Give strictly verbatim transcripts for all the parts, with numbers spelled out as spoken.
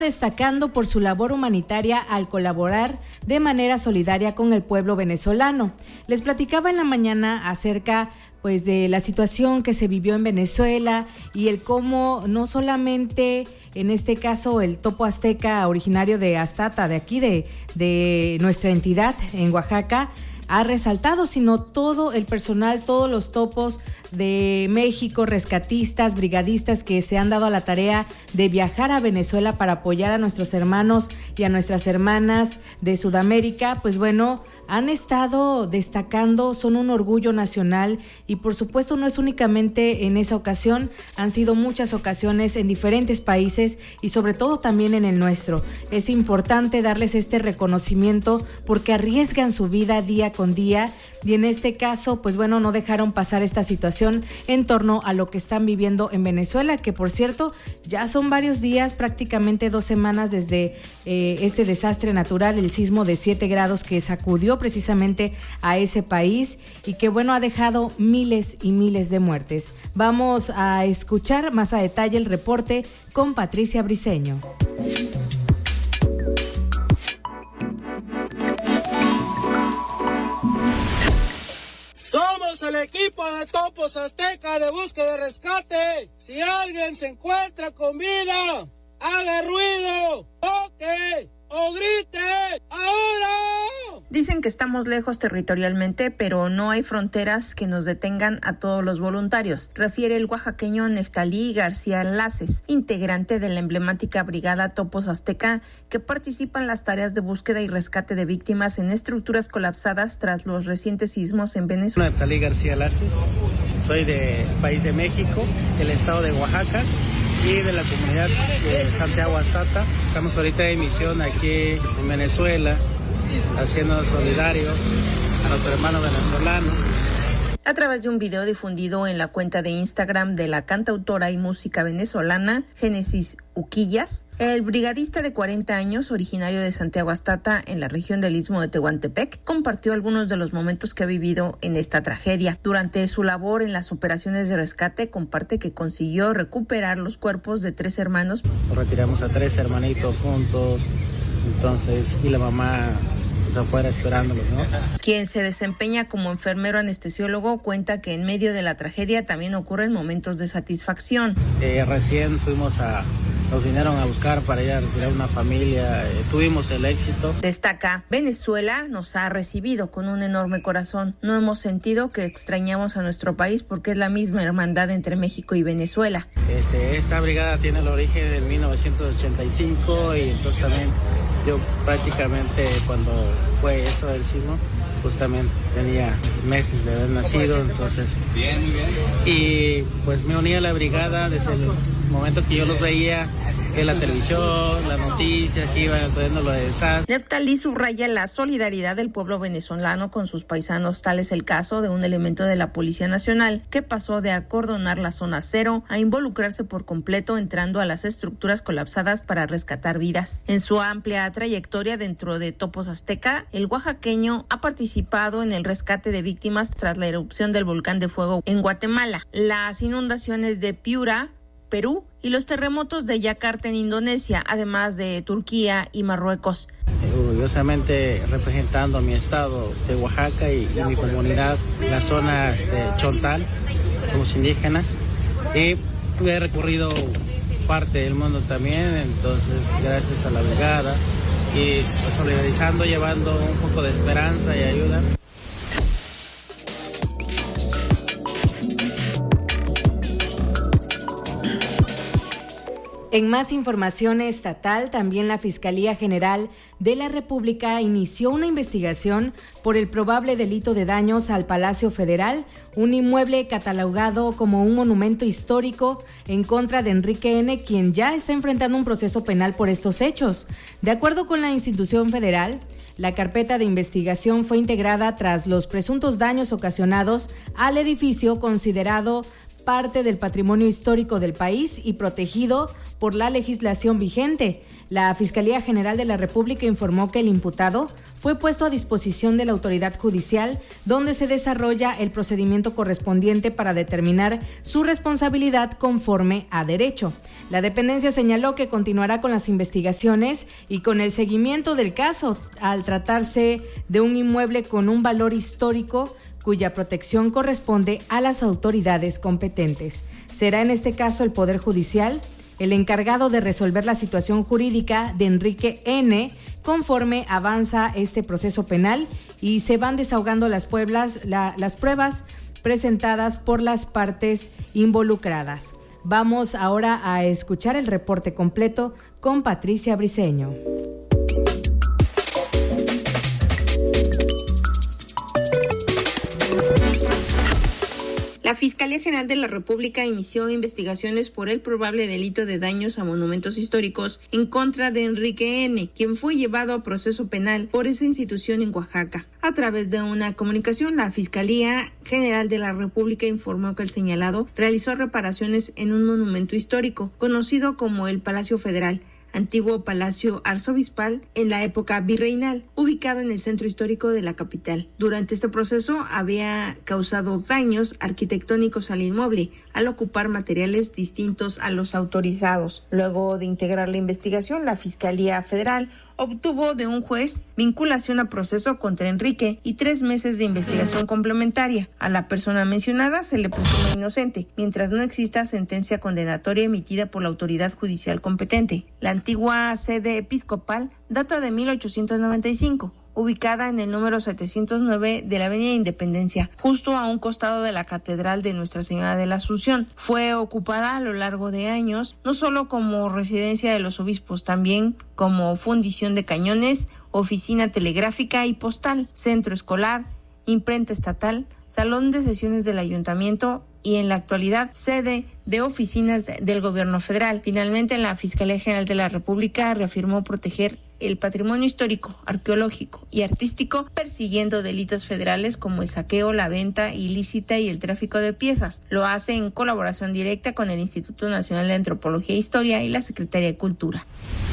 destacando por su labor humanitaria al colaborar de manera solidaria con el pueblo venezolano. Les platicaba en la mañana acerca pues de la situación que se vivió en Venezuela y el cómo no solamente en este caso el topo azteca originario de Astata, de aquí de, de nuestra entidad en Oaxaca, ha resaltado, sino todo el personal, todos los topos de México, rescatistas, brigadistas que se han dado a la tarea de viajar a Venezuela para apoyar a nuestros hermanos y a nuestras hermanas de Sudamérica, pues bueno, han estado destacando, son un orgullo nacional y por supuesto no es únicamente en esa ocasión, han sido muchas ocasiones en diferentes países y sobre todo también en el nuestro. Es importante darles este reconocimiento porque arriesgan su vida día con día y en este caso, pues bueno, no dejaron pasar esta situación en torno a lo que están viviendo en Venezuela, que por cierto, ya son varios días, prácticamente dos semanas desde eh, este desastre natural, el sismo de siete grados que sacudió precisamente a ese país y que bueno, ha dejado miles y miles de muertes. Vamos a escuchar más a detalle el reporte con Patricia Briceño. Somos el equipo de Topos Azteca de búsqueda y rescate. Si alguien se encuentra con vida, haga ruido, toque o grite ahora. Dicen que estamos lejos territorialmente, pero no hay fronteras que nos detengan a todos los voluntarios, refiere el oaxaqueño Neftalí García Laces, integrante de la emblemática brigada Topos Azteca, que participa en las tareas de búsqueda y rescate de víctimas en estructuras colapsadas tras los recientes sismos en Venezuela. Neftalí García Laces, soy del país de México, el estado de Oaxaca y de la comunidad de Santiago Astata. Estamos ahorita en misión aquí en Venezuela, haciendo solidarios a nuestros hermanos venezolanos. A través de un video difundido en la cuenta de Instagram de la cantautora y música venezolana Génesis Uquillas, el brigadista de cuarenta años, originario de Santiago Astata, en la región del Istmo de Tehuantepec, compartió algunos de los momentos que ha vivido en esta tragedia. Durante su labor en las operaciones de rescate, comparte que consiguió recuperar los cuerpos de tres hermanos. Retiramos a tres hermanitos juntos, entonces, y la mamá afuera esperándolos, ¿no? Quien se desempeña como enfermero anestesiólogo cuenta que en medio de la tragedia también ocurren momentos de satisfacción. Eh, recién fuimos a, nos vinieron a buscar para ir a retirar una familia, eh, tuvimos el éxito. Destaca, Venezuela nos ha recibido con un enorme corazón. No hemos sentido que extrañamos a nuestro país porque es la misma hermandad entre México y Venezuela. Este, esta brigada tiene el origen en mil novecientos ochenta y cinco y entonces también yo prácticamente cuando fue esto del sismo, pues también tenía meses de haber nacido, entonces bien, bien. Y pues me uní a la brigada desde el momento que yo los veía en la televisión, las noticias que iban trayendo lo de desastre. Neftalí subraya la solidaridad del pueblo venezolano con sus paisanos, tal es el caso de un elemento de la Policía Nacional que pasó de acordonar la zona cero a involucrarse por completo entrando a las estructuras colapsadas para rescatar vidas. En su amplia trayectoria dentro de Topos Azteca, el oaxaqueño ha participado en el rescate de víctimas tras la erupción del volcán de fuego en Guatemala, las inundaciones de Piura, Perú, y los terremotos de Yakarta en Indonesia, además de Turquía y Marruecos. Orgullosamente representando a mi estado de Oaxaca y, y mi comunidad, la zona este, Chontal, los indígenas, y he recorrido parte del mundo también, entonces gracias a la brigada y solidarizando, llevando un poco de esperanza y ayuda. En más información estatal, también la Fiscalía General de la República inició una investigación por el probable delito de daños al Palacio Federal, un inmueble catalogado como un monumento histórico en contra de Enrique N., quien ya está enfrentando un proceso penal por estos hechos. De acuerdo con la institución federal, la carpeta de investigación fue integrada tras los presuntos daños ocasionados al edificio considerado parte del patrimonio histórico del país y protegido por la legislación vigente. La Fiscalía General de la República informó que el imputado fue puesto a disposición de la autoridad judicial, donde se desarrolla el procedimiento correspondiente para determinar su responsabilidad conforme a derecho. La dependencia señaló que continuará con las investigaciones y con el seguimiento del caso, al tratarse de un inmueble con un valor histórico cuya protección corresponde a las autoridades competentes. Será en este caso el Poder Judicial el encargado de resolver la situación jurídica de Enrique N. conforme avanza este proceso penal y se van desahogando las, pueblas, la, las pruebas presentadas por las partes involucradas. Vamos ahora a escuchar el reporte completo con Patricia Briceño. La Fiscalía General de la República inició investigaciones por el probable delito de daños a monumentos históricos en contra de Enrique N., quien fue llevado a proceso penal por esa institución en Oaxaca. A través de una comunicación, la Fiscalía General de la República informó que el señalado realizó reparaciones en un monumento histórico conocido como el Palacio Federal, antiguo palacio arzobispal en la época virreinal, ubicado en el centro histórico de la capital. Durante este proceso había causado daños arquitectónicos al inmueble al ocupar materiales distintos a los autorizados. Luego de integrar la investigación, la Fiscalía Federal obtuvo de un juez vinculación a proceso contra Enrique y tres meses de investigación complementaria. A la persona mencionada se le presume inocente, mientras no exista sentencia condenatoria emitida por la autoridad judicial competente. La antigua sede episcopal data de mil ochocientos noventa y cinco, ubicada en el número setecientos nueve de la Avenida Independencia, justo a un costado de la Catedral de Nuestra Señora de la Asunción. Fue ocupada a lo largo de años, no solo como residencia de los obispos, también como fundición de cañones, oficina telegráfica y postal, centro escolar, imprenta estatal, salón de sesiones del ayuntamiento y en la actualidad sede de oficinas del gobierno federal. Finalmente, la Fiscalía General de la República reafirmó proteger el patrimonio histórico, arqueológico y artístico, persiguiendo delitos federales como el saqueo, la venta ilícita y el tráfico de piezas. Lo hace en colaboración directa con el Instituto Nacional de Antropología e Historia y la Secretaría de Cultura.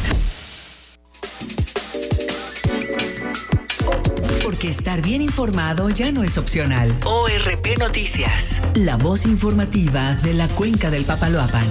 Porque estar bien informado ya no es opcional. O R P Noticias, la voz informativa de la Cuenca del Papaloapan.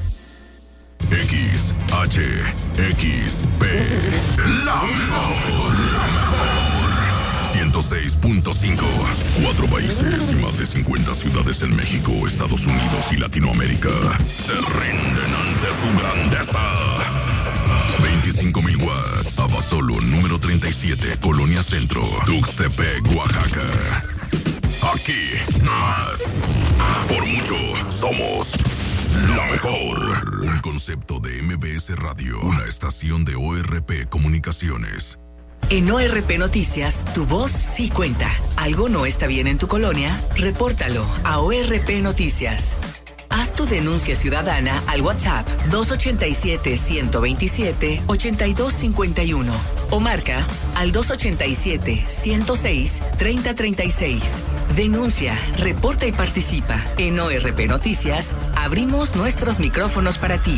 X, H, X, P, la mejor, la mejor. ciento seis punto cinco. Cuatro países y más de cincuenta ciudades en México, Estados Unidos y Latinoamérica se rinden ante su grandeza. veinticinco mil watts. Abasolo, número treinta y siete, Colonia Centro, Tuxtepec, Oaxaca. Aquí, más. Por mucho, somos la mejor. Un concepto de M B S Radio, una estación de O R P Comunicaciones. En O R P Noticias, tu voz sí cuenta. ¿Algo no está bien en tu colonia? Repórtalo a O R P Noticias. Haz tu denuncia ciudadana al WhatsApp dos ocho siete, uno dos siete, ocho dos cinco uno o marca al dos ocho siete, uno cero seis, tres cero tres seis. Denuncia, reporta y participa. En O R P Noticias, abrimos nuestros micrófonos para ti.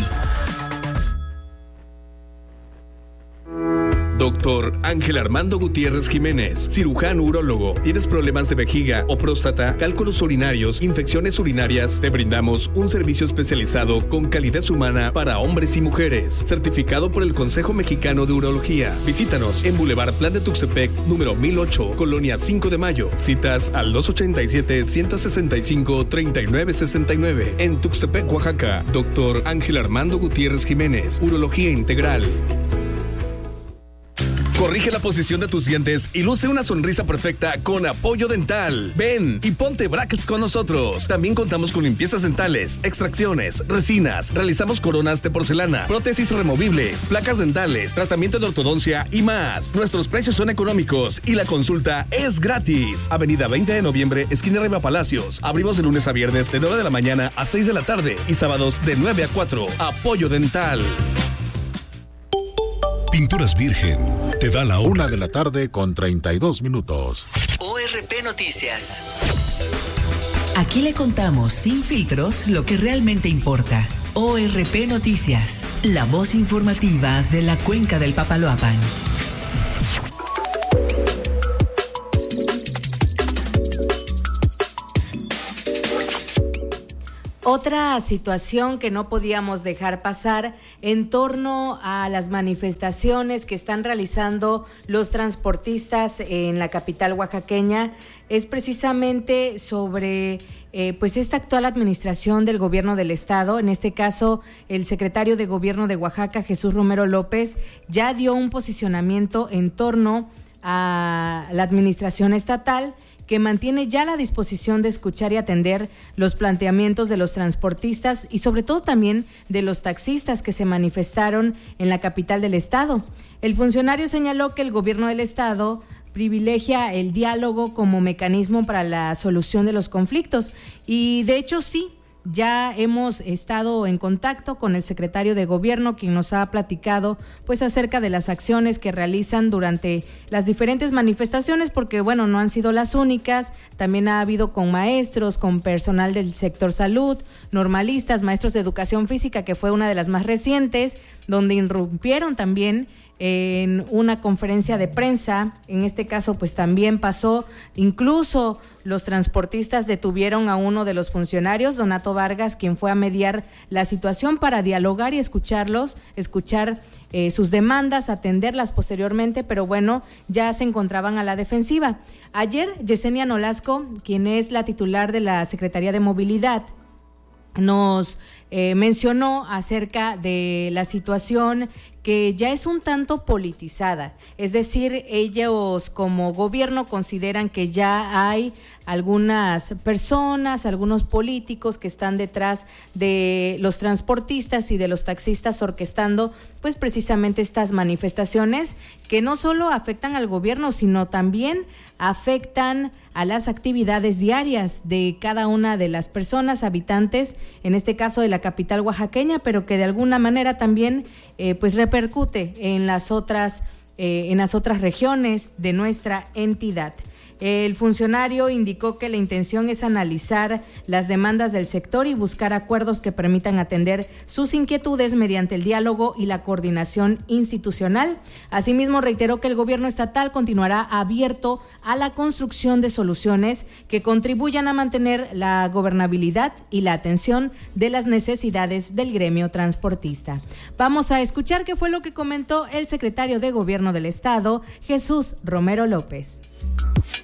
Doctor Ángel Armando Gutiérrez Jiménez, cirujano urólogo. ¿Tienes problemas de vejiga o próstata, cálculos urinarios, infecciones urinarias? Te brindamos un servicio especializado con calidez humana para hombres y mujeres, certificado por el Consejo Mexicano de Urología. Visítanos en Boulevard Plan de Tuxtepec, número mil ocho, Colonia cinco de Mayo. Citas al dos ocho siete, uno seis cinco, tres nueve seis nueve. En Tuxtepec, Oaxaca. Doctor Ángel Armando Gutiérrez Jiménez, Urología Integral. Corrige la posición de tus dientes y luce una sonrisa perfecta con Apoyo Dental. Ven y ponte brackets con nosotros. También contamos con limpiezas dentales, extracciones, resinas, realizamos coronas de porcelana, prótesis removibles, placas dentales, tratamiento de ortodoncia y más. Nuestros precios son económicos y la consulta es gratis. Avenida veinte de noviembre, esquina Riva Palacios. Abrimos de lunes a viernes de nueve de la mañana a seis de la tarde y sábados de nueve a cuatro. Apoyo Dental. Pinturas Virgen te da la una de la tarde con treinta y dos minutos. O R P Noticias. Aquí le contamos sin filtros lo que realmente importa. O R P Noticias, la voz informativa de la Cuenca del Papaloapan. Otra situación que no podíamos dejar pasar en torno a las manifestaciones que están realizando los transportistas en la capital oaxaqueña es precisamente sobre eh, pues esta actual administración del gobierno del estado. En este caso, el secretario de Gobierno de Oaxaca, Jesús Romero López, ya dio un posicionamiento en torno a la administración estatal, que mantiene ya la disposición de escuchar y atender los planteamientos de los transportistas y sobre todo también de los taxistas que se manifestaron en la capital del estado. El funcionario señaló que el gobierno del estado privilegia el diálogo como mecanismo para la solución de los conflictos y de hecho sí, ya hemos estado en contacto con el secretario de Gobierno, quien nos ha platicado pues acerca de las acciones que realizan durante las diferentes manifestaciones, porque bueno, no han sido las únicas, también ha habido con maestros, con personal del sector salud, normalistas, maestros de educación física, que fue una de las más recientes, donde irrumpieron también en una conferencia de prensa. En este caso pues también pasó, incluso los transportistas detuvieron a uno de los funcionarios, Donato Vargas, quien fue a mediar la situación para dialogar y escucharlos, escuchar eh, sus demandas, atenderlas posteriormente, pero bueno, ya se encontraban a la defensiva. Ayer, Yesenia Nolasco, quien es la titular de la Secretaría de Movilidad, nos eh, mencionó acerca de la situación que ya es un tanto politizada, es decir, ellos como gobierno consideran que ya hay algunas personas, algunos políticos que están detrás de los transportistas y de los taxistas orquestando pues precisamente estas manifestaciones que no solo afectan al gobierno, sino también afectan a las actividades diarias de cada una de las personas habitantes, en este caso de la capital oaxaqueña, pero que de alguna manera también eh, pues repercute en las otras eh, en las otras regiones de nuestra entidad. El funcionario indicó que la intención es analizar las demandas del sector y buscar acuerdos que permitan atender sus inquietudes mediante el diálogo y la coordinación institucional. Asimismo, reiteró que el gobierno estatal continuará abierto a la construcción de soluciones que contribuyan a mantener la gobernabilidad y la atención de las necesidades del gremio transportista. Vamos a escuchar qué fue lo que comentó el secretario de Gobierno del Estado, Jesús Romero López.